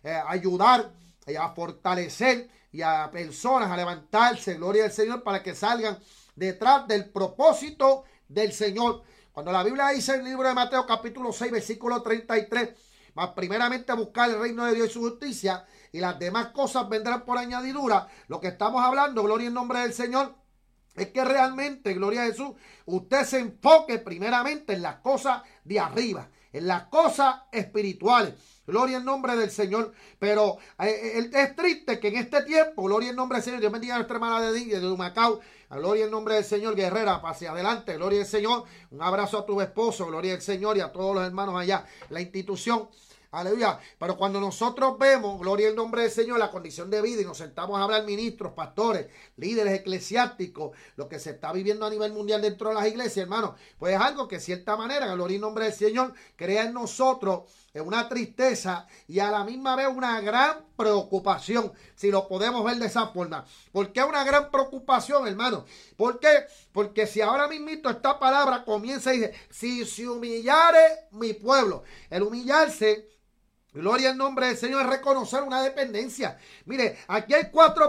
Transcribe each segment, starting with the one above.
ayudar a fortalecer y a personas a levantarse, gloria al Señor, para que salgan detrás del propósito del Señor. Cuando la Biblia dice en el libro de Mateo capítulo 6 versículo 33, más primeramente buscar el reino de Dios y su justicia, y las demás cosas vendrán por añadidura. Lo que estamos hablando, gloria en nombre del Señor, es que realmente, gloria a Jesús, usted se enfoque primeramente en las cosas de arriba, en las cosas espirituales. Gloria en nombre del Señor. Pero es triste que en este tiempo, gloria en nombre del Señor, Dios bendiga a nuestra hermana de Humacao, gloria en nombre del Señor, guerrera, hacia adelante, gloria al Señor. Un abrazo a tu esposo, gloria al Señor, y a todos los hermanos allá, la institución. Aleluya. Pero cuando nosotros vemos, gloria en nombre del Señor, la condición de vida y nos sentamos a hablar ministros, pastores, líderes eclesiásticos, lo que se está viviendo a nivel mundial dentro de las iglesias, hermanos, pues es algo que de cierta manera, gloria en nombre del Señor, crea en nosotros una tristeza y a la misma vez una gran preocupación, si lo podemos ver de esa forma. ¿Por qué una gran preocupación, hermano? ¿Por qué? Porque si ahora mismito esta palabra comienza y dice, si se humillare mi pueblo, el humillarse, gloria al nombre del Señor, es reconocer una dependencia. Mire, aquí hay 4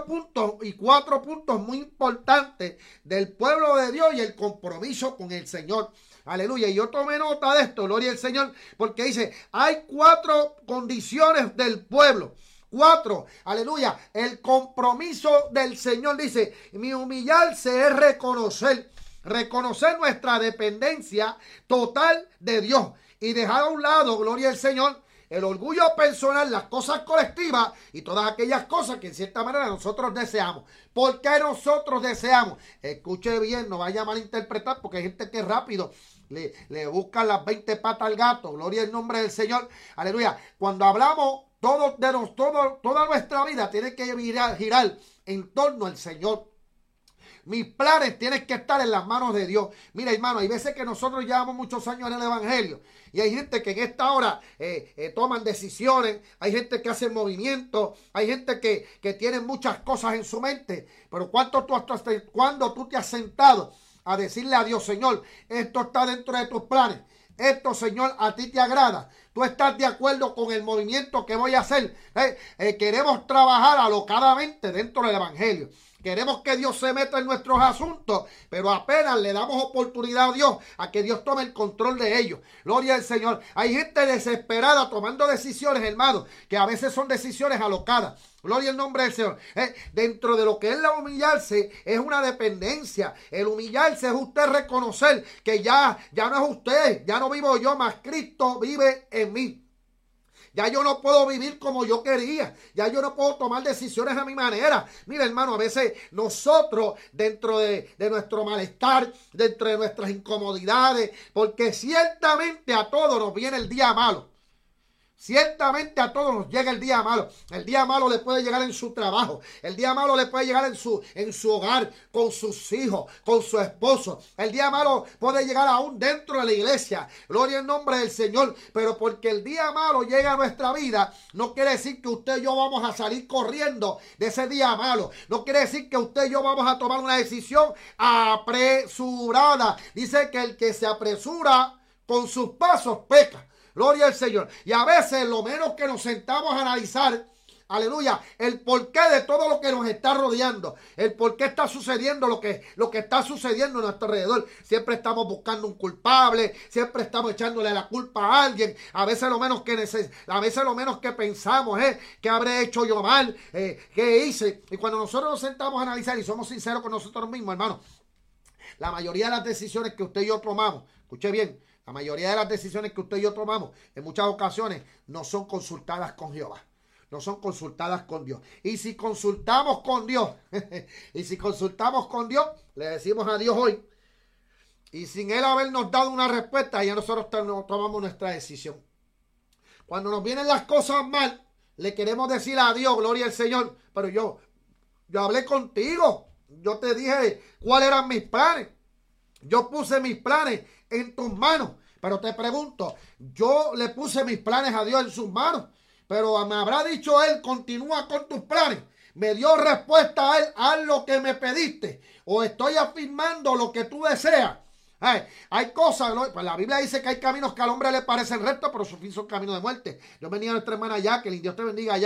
puntos muy importantes del pueblo de Dios y el compromiso con el Señor. Aleluya. Y yo tomé nota de esto, gloria al Señor, porque dice, hay 4 condiciones del pueblo. 4, aleluya. El compromiso del Señor dice, mi humillarse es reconocer nuestra dependencia total de Dios y dejar a un lado, gloria al Señor, el orgullo personal, las cosas colectivas y todas aquellas cosas que en cierta manera nosotros deseamos. ¿Por qué nosotros deseamos? Escuche bien, no vaya a malinterpretar, porque hay gente que rápido le buscan las 20 patas al gato. Gloria al nombre del Señor. Aleluya. Cuando hablamos, toda nuestra vida tiene que girar en torno al Señor. Mis planes tienen que estar en las manos de Dios. Mira, hermano, hay veces que nosotros llevamos muchos años en el evangelio y hay gente que en esta hora toman decisiones, hay gente que hace movimientos, hay gente que tiene muchas cosas en su mente. Pero cuando tú te has sentado a decirle a Dios, Señor, esto está dentro de tus planes, esto, Señor, a ti te agrada, tú estás de acuerdo con el movimiento que voy a hacer. Queremos trabajar alocadamente dentro del evangelio. Queremos que Dios se meta en nuestros asuntos, pero apenas le damos oportunidad a Dios, a que Dios tome el control de ellos. Gloria al Señor. Hay gente desesperada tomando decisiones, hermanos, que a veces son decisiones alocadas. Gloria al nombre del Señor. Dentro de lo que es la humillarse, es una dependencia. El humillarse es usted reconocer que ya no es usted, ya no vivo yo, más Cristo vive en mí. Ya yo no puedo vivir como yo quería. Ya yo no puedo tomar decisiones a mi manera. Mira, hermano, a veces nosotros, dentro de nuestro malestar, dentro de nuestras incomodidades, porque ciertamente a todos nos viene el día malo. Ciertamente a todos nos llega el día malo. El día malo le puede llegar en su trabajo. El día malo le puede llegar en su hogar, con sus hijos, con su esposo. El día malo puede llegar aún dentro de la iglesia. Gloria al nombre del Señor. Pero porque el día malo llega a nuestra vida, no quiere decir que usted y yo vamos a salir corriendo de ese día malo. No quiere decir que usted y yo vamos a tomar una decisión apresurada. Dice que el que se apresura con sus pasos peca. Gloria al Señor. Y a veces lo menos que nos sentamos a analizar, aleluya, el porqué de todo lo que nos está rodeando, el por qué está sucediendo lo que está sucediendo a nuestro alrededor. Siempre estamos buscando un culpable, siempre estamos echándole la culpa a alguien. A veces lo menos que pensamos es ¿qué habré hecho yo mal? ¿Qué hice? Y cuando nosotros nos sentamos a analizar y somos sinceros con nosotros mismos, hermano, la mayoría de las decisiones que usted y yo tomamos, escuche bien, la mayoría de las decisiones que usted y yo tomamos en muchas ocasiones no son consultadas con Jehová. No son consultadas con Dios. Y si consultamos con Dios, le decimos a Dios hoy, y sin Él habernos dado una respuesta, ya nosotros tomamos nuestra decisión. Cuando nos vienen las cosas mal, le queremos decir a Dios, gloria al Señor, pero yo hablé contigo. Yo te dije cuáles eran mis planes. Yo puse mis planes en tus manos. Pero te pregunto, yo le puse mis planes a Dios en sus manos. Pero me habrá dicho Él, continúa con tus planes. Me dio respuesta a Él, haz lo que me pediste. O estoy afirmando lo que tú deseas. Hay cosas, ¿no? Pues la Biblia dice que hay caminos que al hombre le parecen rectos, pero su fin son caminos de muerte. Yo bendiga a nuestra hermana Jacqueline, Dios te bendiga allá.